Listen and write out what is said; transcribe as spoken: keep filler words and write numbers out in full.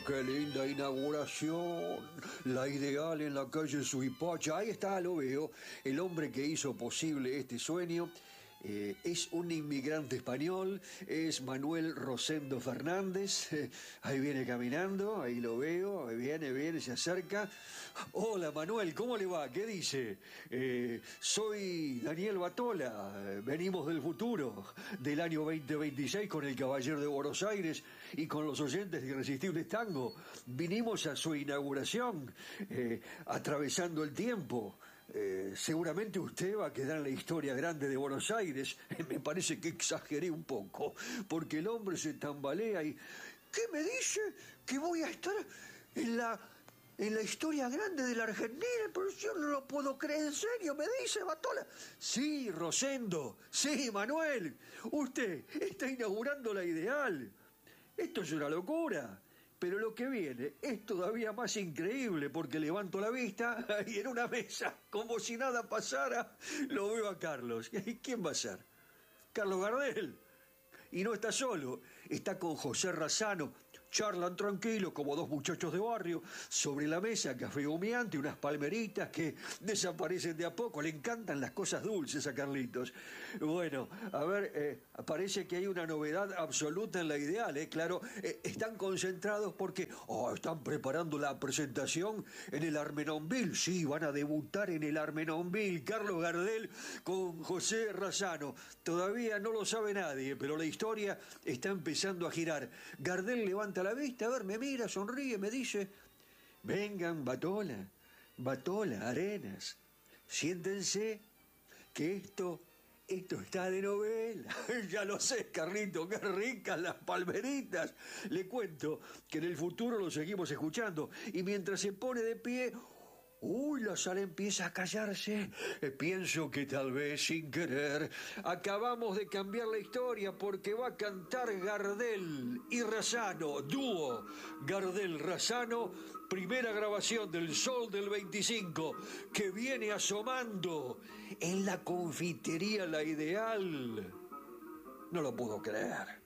qué linda inauguración. La Ideal en la calle Suipacha. Ahí está, lo veo. El hombre que hizo posible este sueño eh, es un inmigrante español, es Manuel Rosendo Fernández. Eh, ahí viene caminando, ahí lo veo, ahí viene, viene, se acerca. Hola Manuel, ¿cómo le va? ¿Qué dice? Eh, soy Daniel Batola, eh, venimos del futuro, del año veinte veintiséis con el Caballero de Buenos Aires y con los oyentes de Irresistibles Tango. Vinimos a su inauguración, eh, atravesando el tiempo. Eh, seguramente usted va a quedar en la historia grande de Buenos Aires. Me parece que exageré un poco, porque el hombre se tambalea y... ¿Qué me dice? ¿Que voy a estar en la... en la historia grande de la Argentina? Pero yo no lo puedo creer, en serio, me dice Batola. Sí, Rosendo, sí, Manuel, usted está inaugurando la Ideal. Esto es una locura. Pero lo que viene es todavía más increíble, porque levanto la vista y en una mesa, como si nada pasara, lo veo a Carlos. ¿Quién va a ser? Carlos Gardel. Y no está solo, está con José Razzano. Charlan tranquilos como dos muchachos de barrio. Sobre la mesa, café humeante, unas palmeritas que desaparecen de a poco. Le encantan las cosas dulces a Carlitos. Bueno, a ver, eh, parece que hay una novedad absoluta en la Ideal, ¿eh? Claro, eh, están concentrados porque oh, están preparando la presentación en el Armenonville. Sí, van a debutar en el Armenonville. Carlos Gardel con José Razzano. Todavía no lo sabe nadie, pero la historia está empezando a girar. Gardel levanta la vista, a ver, me mira, sonríe, me dice: vengan, Batola, Batola, Arenas, siéntense, que esto, esto está de novela. Ya lo sé, Carlito, qué ricas las palmeritas. Le cuento que en el futuro lo seguimos escuchando, y mientras se pone de pie... Uy, la sala empieza a callarse. Eh, pienso que tal vez sin querer acabamos de cambiar la historia, porque va a cantar Gardel y Razzano, dúo Gardel-Razzano, primera grabación del Sol del veinticinco, que viene asomando en la confitería La Ideal. No lo puedo creer.